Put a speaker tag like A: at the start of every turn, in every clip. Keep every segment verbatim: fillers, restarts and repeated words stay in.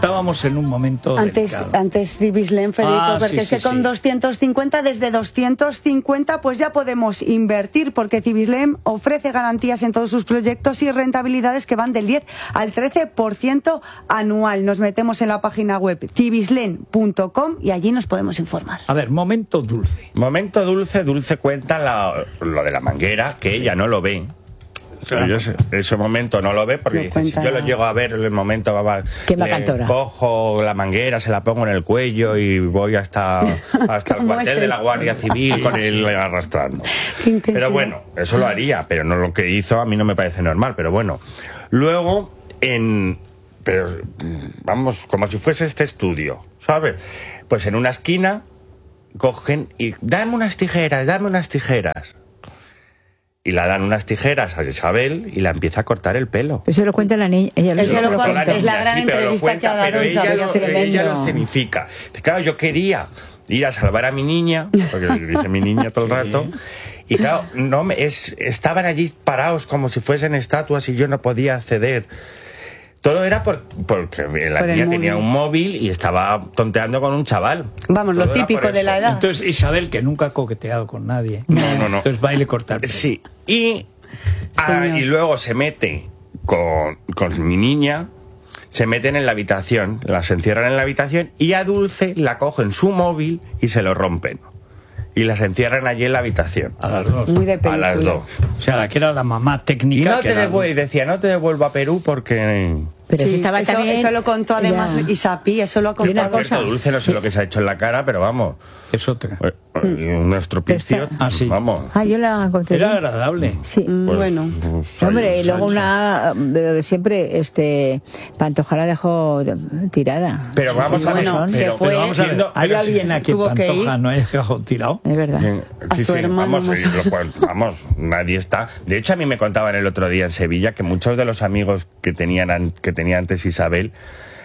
A: estábamos en un momento
B: Antes,
A: delicado.
B: antes Cibislén, Federico,
A: Ah,
B: porque
A: sí,
B: es que
A: sí,
B: con
A: sí.
B: doscientos cincuenta, desde doscientos cincuenta, pues ya podemos invertir, porque Cibislén ofrece garantías en todos sus proyectos y rentabilidades que van del diez al trece por ciento anual. Nos metemos en la página web cibislén punto com y allí nos podemos informar.
A: A ver, momento dulce.
C: Momento dulce, Dulce cuenta la, lo de la manguera, que ella no lo ve. Pero yo ese, ese momento no lo ve porque
B: No
C: dice, si
B: cuenta
C: yo lo
B: nada.
C: llego a ver en el momento, va,
D: Qué
C: le
D: cantora.
C: cojo la manguera, se la pongo en el cuello y voy hasta, hasta el
B: ¿Cómo
C: cuartel
B: es
C: de
B: él?
C: la Guardia Civil con él arrastrando.
B: Qué intensidad.
C: Pero bueno, eso lo haría, pero no lo que hizo a mí no me parece normal, pero bueno. Luego, en... pero vamos, como si fuese este estudio, ¿sabes? Pues en una esquina cogen y dame unas tijeras, dame unas tijeras. Y la dan unas tijeras a Isabel y la empieza a cortar el pelo.
D: Eso lo cuenta la niña. Ella
B: Él se lo
D: lo
B: cuenta.
D: cuenta.
B: Es la gran
C: Sí, pero lo
B: entrevista
C: cuenta,
B: que ha dado
C: pero ella
B: Isabel.
C: lo,
D: Es tremendo.
C: ella lo escenifica. Claro, yo quería ir a salvar a mi niña, porque dice mi niña todo el rato, y claro, no me, es, estaban allí parados como si fuesen estatuas y yo no podía acceder. Todo era por, porque la
B: Por el
C: niña tenía
B: móvil.
C: un móvil y estaba tonteando con un chaval.
B: Vamos, lo
C: Todo era
B: típico
C: por
B: de la
C: eso.
B: edad.
A: Entonces Isabel, que nunca ha coqueteado con nadie.
C: No, no, no.
A: Entonces va y le corta el pelo.
C: Sí, y, ah,
B: Señor.
C: y luego se mete con, con mi niña, se meten en la habitación, las encierran en la habitación y a Dulce la cogen su móvil y se lo rompen. Y las encierran allí en la habitación.
A: A las dos.
B: Muy de
C: A
B: película.
C: las dos.
A: O sea, la que era la mamá técnica.
C: Y no
A: que
C: te
A: era-
C: devuelvo, decía, no te devuelvo a Perú porque...
D: Pero
B: Sí,
D: si estaba
B: eso,
D: también...
B: eso lo contó además
D: Ya.
B: Isapi, eso lo ha
D: Y una
B: contado.
C: Por
D: cosa-
C: cierto, Dulce no sé lo que se ha hecho en la cara, pero vamos,
A: Es otra.
C: eh, eh, un estropicio,
A: Ah, sí.
C: vamos.
D: Ah, yo la encontré.
A: Era
D: bien.
A: agradable.
D: Sí.
B: Mm,
C: Pues,
B: bueno.
C: pues,
D: Hombre, y
C: soy-
D: luego
C: soy-
D: una... eh, Siempre, este... Pantoja la dejó de- tirada.
C: Pero vamos a ver,
B: Bueno, se
C: pero,
B: fue.
C: pero
A: Vamos a ver,
C: siendo-
A: ¿hay
C: pero si-
A: alguien aquí en
B: tuvo que
A: Pantoja
B: ir.
A: no haya dejado tirado?
D: Es verdad.
C: Sí,
B: A
C: sí,
B: su
C: sí,
B: hermano
C: vamos,
B: más
C: sí,
B: o
C: lo cual- vamos, nadie está. De hecho, a mí me contaban el otro día en Sevilla que muchos de los amigos que tenían an- que tenía antes Isabel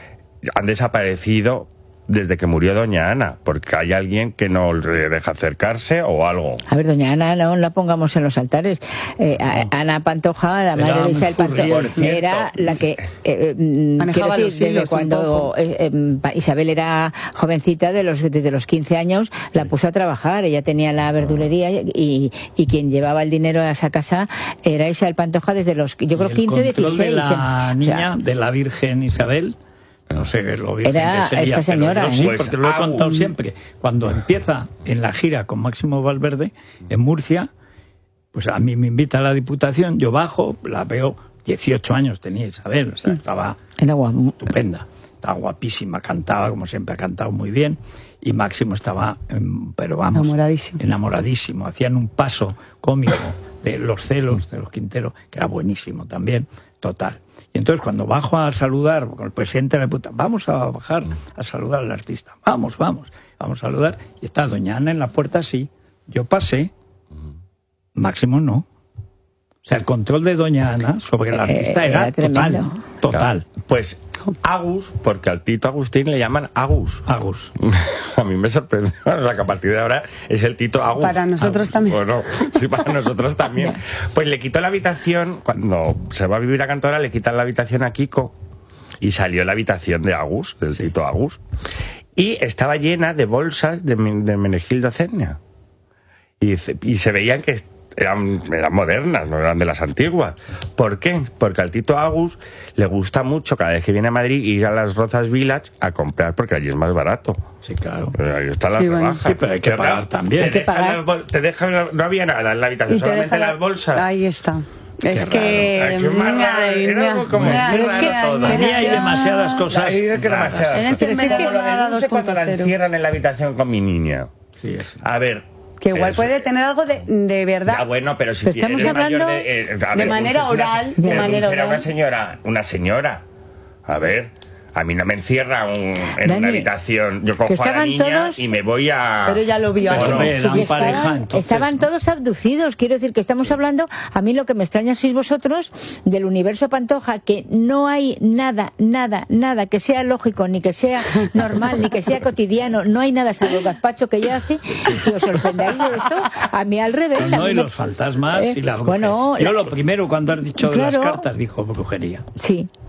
C: han desaparecido desde que murió doña Ana, porque hay alguien que no le deja acercarse o algo.
D: A ver, doña Ana, no la pongamos en los altares. Eh, a- Ana Pantoja, la
A: Era
D: madre de
A: muy
D: Isabel
A: furriel.
D: Pantoja,
C: Por cierto.
D: era la que, eh, eh, mm,
B: Manejaba
D: quiero
B: los
D: decir,
B: hilos
D: desde
B: un
D: cuando
B: poco.
D: eh, eh, pa- Isabel era jovencita, de los, desde los quince años, la puso a trabajar. Ella tenía la verdulería y, y quien llevaba el dinero a esa casa era Isabel Pantoja desde los, yo creo,
A: Y el
D: quince o
A: control
D: dieciséis.
A: de la
D: O sea,
A: niña, de la Virgen Isabel, no sé lo virgen
D: Era
A: que sería,
D: esta
A: pero
D: señora,
A: yo
D: ¿eh?
A: sí,
C: Pues,
A: porque lo he
C: ah,
A: contado
C: un-
A: siempre. Cuando empieza en la gira con Máximo Valverde, en Murcia, pues a mí me invita a la Diputación, yo bajo, la veo, dieciocho años tenía Isabel, o sea, estaba
D: era guapo.
A: estupenda, estaba guapísima, cantaba como siempre ha cantado muy bien, y Máximo estaba, em, pero vamos,
B: Enamoradísimo.
A: enamoradísimo. Hacían un paso cómico de Los celos de los Quintero, que era buenísimo también, total. Y entonces cuando bajo a saludar con el presidente de la Diputación, vamos a bajar a saludar al artista, vamos, vamos, vamos a saludar, y está doña Ana en la puerta, sí, yo pasé, Máximo no. O sea, el control de doña Ana sobre el artista
D: Eh,
A: era,
D: era tremendo.
A: total, total.
C: Pues Agus, porque al Tito Agustín le llaman Agus.
A: Agus.
C: A mí me sorprendió, o sea, que a partir de ahora es el Tito Agus.
B: Para nosotros también.
C: Bueno, sí, para nosotros también. Pues le quitó la habitación, cuando se va a vivir a Cantora, le quitan la habitación a Kiko y salió la habitación de Agus, del Tito Agus. Y estaba llena de bolsas de, men- de Menegildo Cegna. Y, se- y se veían que eran, eran modernas, no eran de las antiguas. ¿Por qué? Porque al Tito Agus le gusta mucho cada vez que viene a Madrid ir a las Rozas Village a comprar, porque allí es más barato.
A: Sí, claro.
C: Pero ahí están las
B: Sí, bueno.
C: rebajas.
A: Sí, pero hay que pagar también.
C: Te
A: Hay que
C: dejan
D: pagar.
C: las bol- te dejan- no había nada en la habitación,
B: Y te
C: solamente
B: deja la-
C: las bolsas.
B: Ahí está. Es
A: raro.
B: que...
C: Ay, qué mal,
B: Ay,
C: era
B: mira,
C: algo como
B: mira,
C: muy
B: pero es que-
C: raro todo.
B: pero
A: Aquí
B: es
A: hay
B: que-
A: demasiadas cosas
C: Ahí es que
A: raras.
C: demasiado.
B: Era
D: Pero es que
B: enfermedad
C: Como lo de
B: nada
C: Dulce cuando la
B: dos punto cero.
C: encierran en la habitación con mi niña.
A: Sí, es.
C: A ver.
B: Que igual
C: eso-
B: puede tener algo de, de verdad.
C: Ya, bueno, pero si
D: Pero estamos
C: eres mayor
D: hablando
C: de, eh, a
B: de
C: ver,
B: manera
C: Dulce es una-
B: oral, de
C: pero
B: manera
C: Dulce era
B: oral.
C: una señora, una señora. A ver, a mí no me encierra un- en
D: Dani,
C: una habitación. Yo
D: que
C: cojo a la
D: estaban
C: niña
D: todos-
C: y me voy a...
B: Pero ya lo vio
C: Bueno,
B: así.
A: Hombre, eran
D: Y estaban,
A: pareja, entonces,
D: estaban
A: ¿no?
D: todos abducidos, quiero decir que estamos hablando, a mí lo que me extraña sois vosotros del universo Pantoja, que no hay nada, nada, nada que sea lógico, ni que sea normal, ni que sea cotidiano, no hay nada salvo el gazpacho que ella hace, que os sorprendáis de esto, a mí al revés.
A: No,
D: a
A: no,
D: mí
A: y
D: me-
A: los fantasmas
D: Eh,
A: y la brujería.
D: bueno,
A: Yo
D: la-
A: lo primero cuando has dicho de las
D: Claro.
A: cartas, dijo brujería.
D: Sí.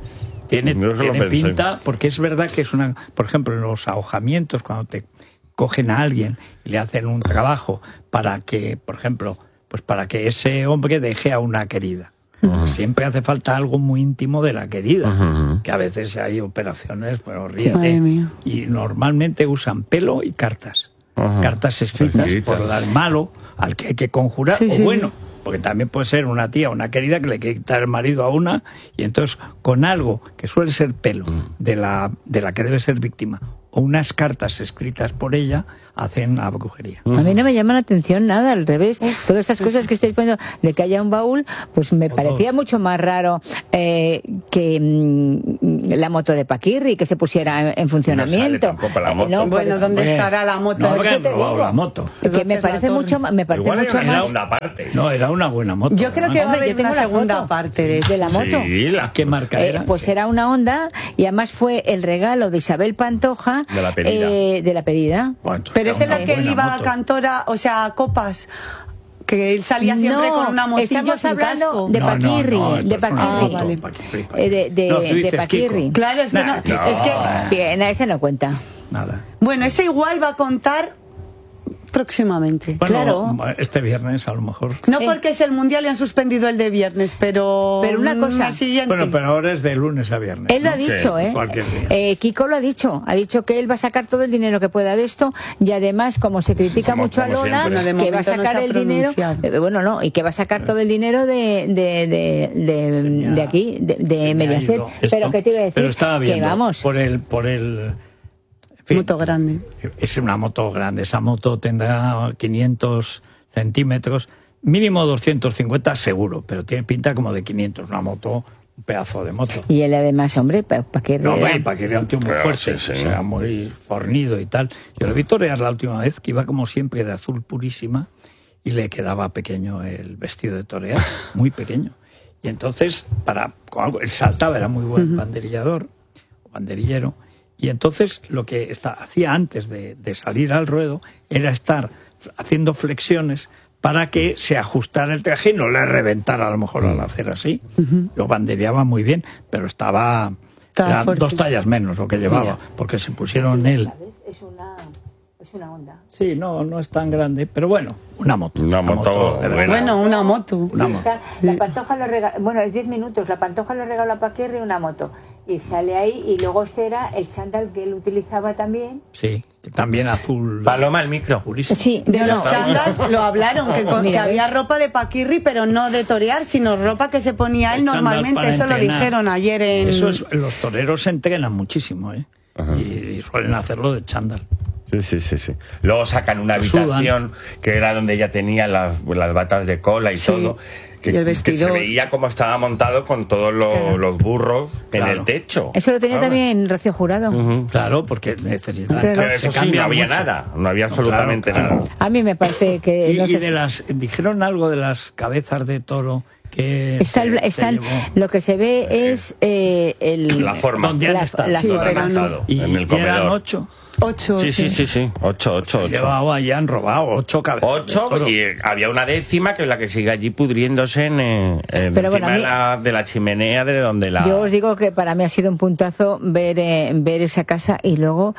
A: Tiene,
C: Yo es que lo
A: tiene
C: pensé.
A: pinta, porque es verdad que es una... Por ejemplo, en los ahogamientos, cuando te cogen a alguien y le hacen un trabajo para que, por ejemplo, pues para que ese hombre deje a una querida. Uh-huh. Siempre hace falta algo muy íntimo de la querida, uh-huh. que a veces hay operaciones, bueno, ríete, y normalmente usan pelo y cartas. Uh-huh. Cartas escritas Escrita. por el malo, al que hay que conjurar, sí, o sí. bueno, porque también puede ser una tía, una querida que le quiere quitar el marido a una, y entonces con algo que suele ser pelo de la, de la que debe ser víctima, o unas cartas escritas por ella, hacen la brujería.
D: A mí no me llama la atención nada, al revés. Todas estas cosas que estáis poniendo de que haya un baúl, pues me parecía mucho más raro eh, que mmm, la moto de Paquirri, que se pusiera en funcionamiento.
C: No sale la moto.
B: Eh, no, bueno, pues, ¿dónde bueno, estará la moto?
A: No habrán robado la moto.
D: Que me parece mucho, me parece
C: Igual
D: mucho
C: era
D: más...
C: una segunda parte.
A: No, era una buena moto.
B: Yo creo que va a haber una segunda parte de,
D: de la moto.
C: Sí, la...
A: ¿Qué marca era?
D: Eh, pues era una Honda, y además fue el regalo de Isabel Pantoja
C: de la pedida.
D: Eh, de la pedida.
A: Bueno,
B: pero es en la que él iba a Cantora, o sea, a Copas, que él salía siempre
D: no,
B: con una motillo
D: estamos
B: sin
D: hablando
B: casco.
D: de
A: no,
D: Paquirri,
A: no, no,
D: de Paquirri,
A: ah,
B: vale.
D: eh, de, de,
A: no,
D: de Paquirri.
A: Kiko.
B: Claro, es que
A: nah,
B: no,
A: Kiko.
B: es que
D: bien, ese no cuenta.
A: Nada.
B: Bueno, ese igual va a contar próximamente.
A: Bueno,
D: claro.
A: Este viernes a lo mejor.
B: No
D: Eh.
B: porque es el mundial y han suspendido el de viernes, pero
D: Pero una cosa.
B: el siguiente.
A: Bueno, pero ahora es de lunes a viernes.
D: Él lo
A: ¿no?
D: ha dicho,
A: Sí,
D: ¿eh?
A: cualquier día.
D: eh Kiko lo ha dicho, ha dicho que él va a sacar todo el dinero que pueda de esto, y además, como se critica
C: Como-
D: mucho a
C: como
D: Lola,
C: siempre.
B: Bueno, de
D: que va a
B: momento no
D: sacar
B: se ha
D: el dinero,
B: pronunciado.
D: eh, bueno, no, y que va a sacar todo el dinero de de, de, de,
A: Se me ha-
D: de aquí, de, de
A: se me ha
D: Mediaset.
A: ido esto,
D: Pero que te iba a decir,
A: pero estaba
D: que
A: viendo
D: vamos,
A: por el por el en fin,
B: moto grande.
A: es una moto grande. Esa moto tendrá quinientos centímetros, mínimo doscientos cincuenta seguro, pero tiene pinta como de quinientos. Una moto, un pedazo de moto.
D: y él además, hombre, para que
A: No, hombre, para que era un tío muy
C: Pero,
A: fuerte,
C: sí, sí.
A: o sea, muy fornido y tal. Yo lo vi torear la última vez, que iba como siempre de azul purísima, y le quedaba pequeño el vestido de torear, muy pequeño. Y entonces, para con algo, él saltaba, era muy buen banderillador, banderillero, y entonces lo que está, hacía antes de, de salir al ruedo era estar haciendo flexiones para que se ajustara el traje y no le reventara a lo mejor al hacer así. Uh-huh. Lo bandereaba muy bien, pero estaba, era dos tallas menos lo que llevaba, Mira. porque se pusieron él.
D: es una es una Honda.
A: Sí, no, no es tan grande, pero bueno, una moto.
C: Una moto
A: de
C: buena.
B: Bueno, una moto.
A: Una moto.
D: Está, la Pantoja lo regaló, bueno, es diez minutos, la Pantoja lo regaló a Paquirri una moto, y sale ahí, y luego este era el chándal que él utilizaba también.
A: Sí, que también azul.
C: Paloma, el micro.
A: Purísimo.
D: Sí,
B: De
D: no,
B: los
D: no.
B: chándal lo hablaron, que, con-
D: Mira,
B: que había
D: ¿ves?
B: ropa de Paquirri, pero no de torear, sino ropa que se ponía él
A: El chándal
B: normalmente.
A: para
B: Eso lo
A: entrenar.
B: dijeron ayer en...
A: Eso es, los toreros se entrenan muchísimo, ¿eh?
C: Ajá.
A: Y, y suelen hacerlo de chándal.
C: Sí, sí, sí, sí. Luego sacan una
A: Sudan.
C: habitación que era donde ella tenía las, las batas de cola y
B: Sí,
C: todo. Que,
B: y el
C: que se
B: vestidor.
C: veía como estaba montado con todos los,
D: Claro.
C: los burros en
A: Claro.
C: el techo.
D: Eso lo tenía
C: ¿Sabes?
D: también Rocío Jurado.
C: Ujú.
A: Claro, porque necesitan.
D: Pero
C: Pero eso sí, no había nada, no había absolutamente
A: claro, claro.
C: nada.
D: A mí me parece que...
A: Y,
D: no
A: y
D: sé
A: de
D: si-
A: las, dijeron algo de las cabezas de toro que
D: Está el-
A: se- se
D: están-
A: llevó.
D: lo que se ve es eh, el,
C: La forma.
A: ¿Dónde han
D: la-
A: estado?
D: la
B: Sí,
C: Donde
D: forma.
C: han
B: pero no-
C: estado,
A: Y,
C: en el
A: y eran
C: comedor.
A: ocho.
B: Ocho,
C: Sí, sí, sí, sí. Ocho, ocho, ocho.
A: Llevado allá, han robado ocho cabezas. de
C: Ocho,
A: toro.
C: y eh, había una décima que es la que sigue allí pudriéndose en, eh, en
D: Pero
C: encima
D: bueno, a mí-
C: de, la, de la chimenea de donde la...
D: Yo os digo que para mí ha sido un puntazo ver, eh, ver esa casa, y luego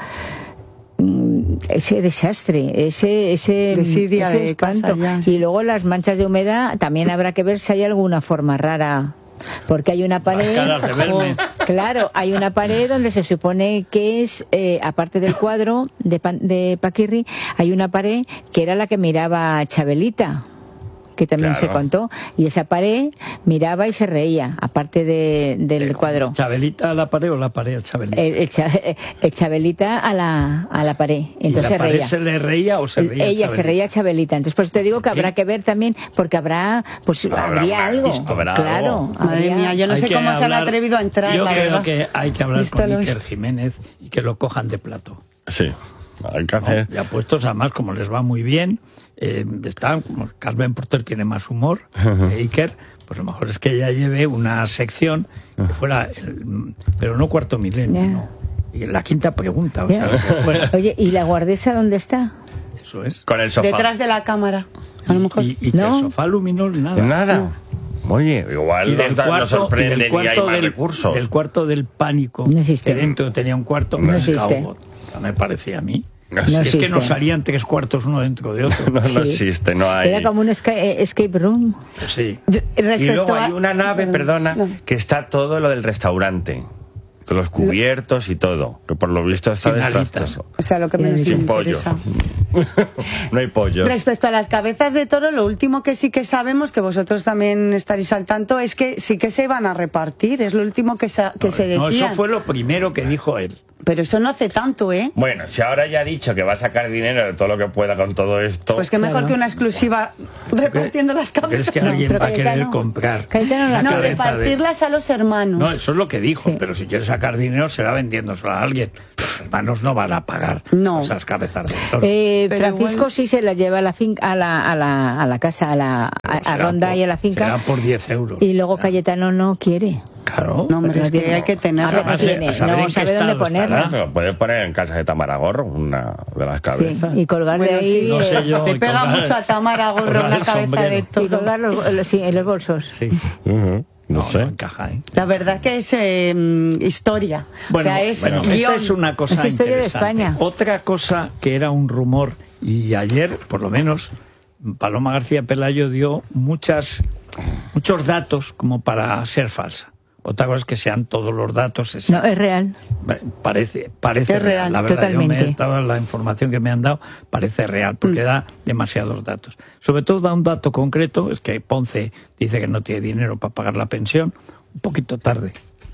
D: mm, ese desastre, ese ese,
B: Desidia
D: ese
B: de
D: espanto.
B: casa ya, sí.
D: Y luego las manchas de humedad, también habrá que ver si hay alguna forma rara. Porque hay una pared,
A: caras de Belmez.
D: oh, claro, hay una pared donde se supone que es, eh, aparte del cuadro de, Pan- de Paquirri, hay una pared que era la que miraba Chabelita, que también
C: Claro.
D: se contó, y esa pared miraba y se reía, aparte de, del cuadro.
A: ¿Chabelita a la pared o la pared a Chabelita?
D: El, el, cha- el Chabelita a la, a la pared, entonces
A: ¿Y la
D: se
A: pared
D: reía.
A: se le reía o se
D: El-
A: reía
D: ella se
A: Chabelita?
D: reía Chabelita, entonces por eso te digo que habrá
A: Sí.
D: que ver también, porque habrá, pues
C: Habrá
D: habría
C: una-
D: algo,
C: habrá
D: claro,
C: algo.
B: Madre
D: habría-
B: mía, yo no
A: Hay
B: sé
A: que
B: cómo se han
A: hablar-
B: atrevido a entrar,
A: Yo
B: la
A: creo
B: verdad.
A: que hay que hablar
B: Visto
A: con
B: lo
A: Iker
B: visto.
A: Jiménez y que lo cojan de plato.
C: Sí, hay que
A: ¿no?
C: hacer...
A: Ya puestos, además, como les va muy bien, eh, están, como Carmen Porter tiene más humor,
C: Ajá.
A: eh, Iker, pues lo mejor es que ella lleve una sección que fuera, el- pero no cuarto milenio,
D: Ya.
A: no. Y la quinta pregunta, o
D: Ya.
A: sea, lo que fuera.
D: Oye, ¿y la guardesa dónde está?
A: Eso es.
C: Con el sofá.
B: Detrás de la cámara, a lo mejor.
A: Y, y que
D: ¿No?
A: el sofá luminol, nada.
C: Nada. Oye, igual
A: Y del
C: nos, da- nos
A: cuarto, y
C: sorprende
A: del
C: y hay
A: cuarto
C: más
A: del,
C: recursos.
A: del cuarto del pánico,
D: No existe.
A: que dentro tenía un cuarto,
D: No
A: un
D: existe.
A: cowboy, me parecía a mí.
C: No
D: No
A: es
D: existe.
A: que nos salían tres cuartos uno dentro de otro.
C: No, no
D: Sí.
C: existe, no hay.
D: Era como un esca- eh, escape room.
A: Sí.
B: Yo-
C: Y
B: respecto
C: luego
B: a-
C: hay una nave, perdona,
B: No.
C: que está todo lo del restaurante. Los cubiertos y todo, que por lo visto está
A: Sin alitas.
C: desastroso.
B: O sea, lo que menos
C: Sin
B: me
C: pollo.
B: interesa.
C: No hay pollo.
B: Respecto a las cabezas de toro, lo último que sí que sabemos, que vosotros también estaréis al tanto, es que sí que se van a repartir. Es lo último que, sa- que
A: No,
B: se
A: no,
B: decía.
A: eso fue lo primero que dijo él.
B: Pero eso no hace tanto, ¿eh?
C: Bueno, si ahora ya ha dicho que va a sacar dinero de todo lo que pueda con todo esto.
B: Pues que mejor
D: Claro.
B: que una exclusiva repartiendo las
A: ¿Crees
B: cabezas.
A: que
D: No,
A: alguien
D: pero
A: va a querer
D: Cayetano-
A: comprar?
D: Cayetano la
A: la
B: No,
A: cabeza de-
B: repartirlas a los hermanos.
A: No, eso es lo que dijo,
D: Sí.
A: pero si quiere sacar dinero será vendiéndoselo a alguien. Los hermanos no van a pagar
B: No.
A: esas cabezas de toro.
D: Eh,
B: Pero
D: Francisco
B: igual-
D: sí se la lleva a la finca, a la, a la, a la casa, a la a, a
A: Será
D: Ronda
A: por-
D: y a la finca.
A: será por diez euros.
D: Y luego Cayetano no quiere.
A: Claro.
B: No, hombre,
D: Pero
B: es
D: no
B: que
D: tiene-
B: hay que tener.
D: A ver,
A: Además,
D: no tiene,
A: a saber
D: no
A: en qué
D: sabe dónde
A: estado
D: ponerla.
A: estará.
C: Pero puede poner en casa de Tamaragorro una de las
D: Sí,
C: cabezas.
D: y colgar
B: Bueno,
D: de ahí
B: sí,
A: No
D: eh,
A: sé yo.
B: Te
A: y
B: pega
A: colgar-
B: mucho a Tamara Gorro
A: colgar
B: una
A: el
B: cabeza
A: sombrero.
B: de
D: y
B: toro.
D: colgar los, los- sí, en los bolsos.
A: Sí.
C: Ujú, no,
A: No,
C: sé.
A: no encaja, ¿eh?
B: La verdad que es eh, mm, historia.
A: Bueno,
B: o sea, es
A: bueno,
B: guión.
A: esta es una cosa
D: Es historia de
A: interesante.
D: España.
A: Otra cosa que era un rumor, y ayer, por lo menos, Paloma García Pelayo dio muchas, muchos datos como para ser falsa. Otra cosa es que sean todos los datos. es-
D: No, es real.
A: Parece, parece
B: Es
A: real.
B: real,
A: La verdad, yo me
D: totalmente.
A: he dado la información que me han dado, parece real,
B: Mm.
A: porque da demasiados datos. Sobre todo da un dato concreto, es que Ponce dice que no tiene dinero para pagar la pensión, un poquito tarde.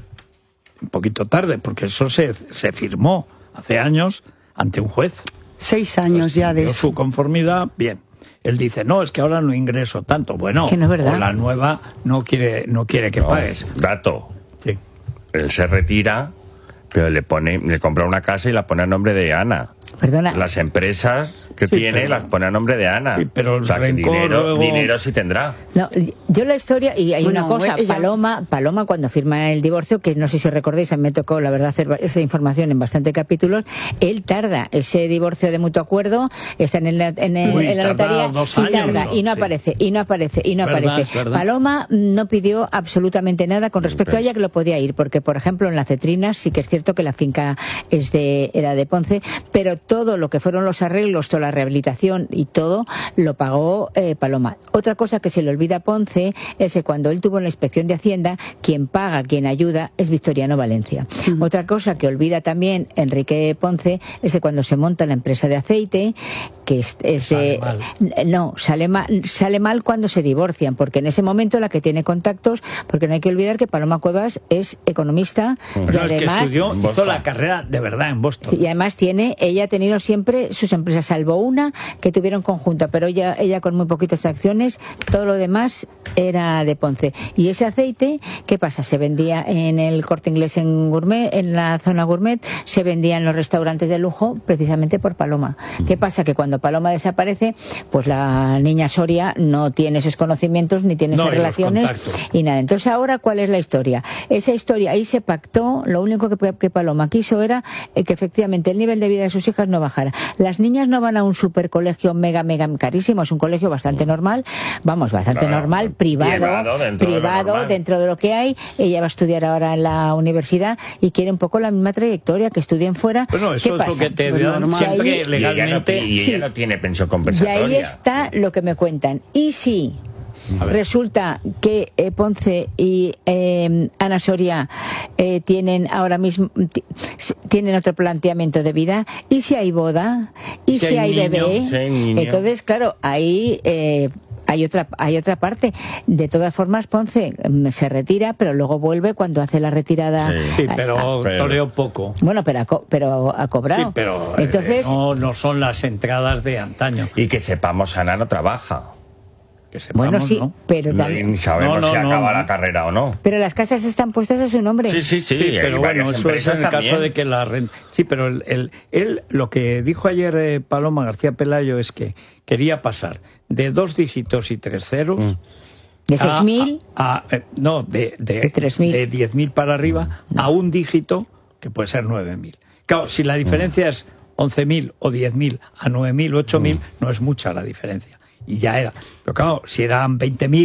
A: Un poquito tarde, porque eso se, se firmó hace años ante un juez.
B: Seis años ya de
A: Dio
B: eso.
A: su conformidad, bien. Él dice, no, es que ahora no ingreso tanto. Bueno,
D: Que no es verdad.
A: o la nueva no quiere, no quiere que
C: No,
A: pagues.
C: dato.
A: Sí.
C: Él se retira, pero le pone, le compra una casa y la pone a nombre de Ana.
D: Perdona.
C: Las empresas que
A: Sí,
C: tiene
A: pero-
C: las pone a nombre de Ana.
A: Sí, pero el
C: o sea, que
A: rencor
C: dinero,
A: luego-
C: dinero sí tendrá.
D: No, yo la historia, y hay
B: Bueno,
D: una cosa,
B: ella-
D: Paloma, Paloma cuando firma el divorcio, que no sé si recordáis, a mí me tocó la verdad hacer esa información en bastante capítulos, él tarda ese divorcio de mutuo acuerdo, está en, el, en, el-
A: Uy,
D: en la
A: tarda
D: notaría
A: dos
D: y
A: años,
D: tarda,
A: ¿no?
D: y no
A: Sí.
D: aparece, y no aparece, y no
A: Verdad,
D: aparece.
A: verdad.
D: Paloma no pidió absolutamente nada con respecto a ella que lo podía ir, porque por ejemplo en la Cetrinas sí que es cierto que la finca es de, era de Ponce, pero todo lo que fueron los arreglos, toda la rehabilitación y todo lo pagó eh, Paloma. Otra cosa que se le olvida a Ponce es que cuando él tuvo la inspección de Hacienda, quien paga, quien ayuda es Victoriano Valencia. Otra cosa que olvida también Enrique Ponce es que cuando se monta la empresa de aceite, que es, es de...
A: Sale mal.
D: No, sale mal, sale mal cuando se divorcian, porque en ese momento la que tiene contactos, porque no hay que olvidar que Paloma Cuevas es economista y
A: Bueno, es que
D: además...
A: estudió,
C: En
A: hizo
C: Boston.
A: la carrera de verdad en Boston.
D: Sí, y además tiene, ella ha tenido siempre sus empresas, salvo una que tuvieron conjunta, pero ella, ella con muy poquitas acciones, todo lo demás era de Ponce. Y ese aceite, ¿qué pasa? Se vendía en el Corte Inglés en Gourmet, en la zona gourmet, se vendía en los restaurantes de lujo precisamente por Paloma. ¿Qué pasa? Que cuando Paloma desaparece, pues la niña Soria no tiene esos conocimientos ni tiene
A: No,
D: esas
A: y los
D: relaciones
A: contactos.
D: y nada. Entonces ahora, ¿cuál es la historia? Esa historia, ahí se pactó, lo único que, que Paloma quiso era eh, que efectivamente el nivel de vida de sus hijas no bajara. Las niñas no van a un supercolegio mega, mega carísimo, es un colegio bastante normal, vamos, bastante
C: Claro,
D: normal, privado,
C: privado dentro de lo
D: privado
C: normal.
D: dentro de lo que hay. Ella va a estudiar ahora en la universidad y quiere un poco la misma trayectoria, que estudien fuera.
A: Bueno,
D: ¿Qué
A: eso es lo
D: pasa?
A: que te
B: Pues
A: dan
B: normal.
A: siempre
D: Y
C: Y ella no,
A: legalmente.
C: y ella
D: Sí.
C: no tiene pensión
D: Y
C: compensatoria.
D: ahí está lo que me cuentan. Y si
A: A ver.
D: resulta que eh, Ponce y eh, Ana Soria eh, tienen ahora mismo ti- tienen otro planteamiento de vida, y si hay boda, y
A: Si
D: si,
A: hay
D: hay
A: niño,
D: bebé,
C: si hay niño.
D: entonces claro, ahí eh, hay otra hay otra parte. De todas formas, Ponce mm, se retira, pero luego vuelve cuando hace la retirada.
C: Sí.
A: Sí, pero
C: Pero-
A: toreó poco.
D: Bueno, pero ha, co- pero ha cobrado.
A: Sí, pero eh,
D: entonces
A: no, no son las entradas de antaño.
C: Y que sepamos, Ana no trabaja.
A: Que sepamos,
D: bueno, sí,
A: ¿no?
D: pero
C: No,
D: también-
C: ni sabemos
A: No, no,
C: si
A: no,
C: acaba
A: no.
C: la carrera o no.
D: pero las casas están puestas a su nombre.
C: Sí, sí, sí.
A: Sí,
C: hay
A: pero
C: varias
A: bueno, eso es
C: empresas
A: en el
C: también.
A: caso de que la renta. Sí, pero el, el- él, lo que dijo ayer eh, Paloma García Pelayo es que quería pasar de dos dígitos y tres ceros.
C: Mm.
D: De
A: a-
D: seis mil.
A: a- a- eh, no, de, de,
D: De tres mil.
A: de diez mil para arriba a un dígito que puede ser nueve mil. Claro, si la diferencia es once mil o diez mil a nueve mil o ocho mil, no es mucha la diferencia. Y ya era. Pero claro, si eran veinte mil,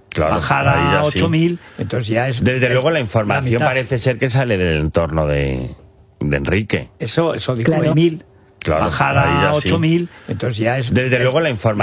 C: Claro,
A: bajar
C: ahí ya
A: a
C: sí.
A: ocho mil, entonces ya es...
C: Desde
A: es
C: luego la información
A: mitad.
C: parece ser que sale del entorno de, de Enrique.
A: Eso, eso dijo
B: Claro.
A: Emil,
C: Claro,
A: bajar
C: ahí ya
A: a
C: sí.
A: ocho mil, entonces ya es...
C: Desde
A: es
C: luego la información